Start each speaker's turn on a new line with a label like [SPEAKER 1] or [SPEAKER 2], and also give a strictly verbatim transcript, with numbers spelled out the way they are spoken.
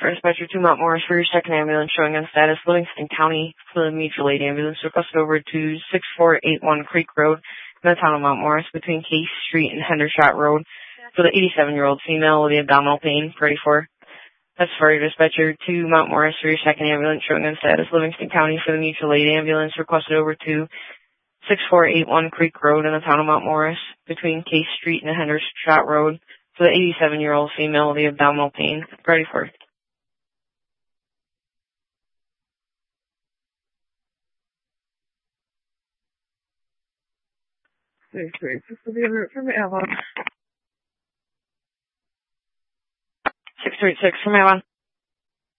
[SPEAKER 1] for dispatcher to Mount Morris for your second ambulance showing on status Livingston County for the mutual aid ambulance requested over to six four eight one Creek Road in the town of Mount Morris between Case Street and Hendershot Road for the eighty-seven-year-old female with the abdominal pain. Ready for. That's for your dispatcher to Mount Morris for your second ambulance showing on status Livingston County for the mutual aid ambulance requested over to six four eight one Creek Road in the town of Mount Morris between Case Street and Hendershot Road for the eighty-seven-year-old female with the abdominal pain. Ready for. Six three six will be en route from Avon. Six three six from Avon.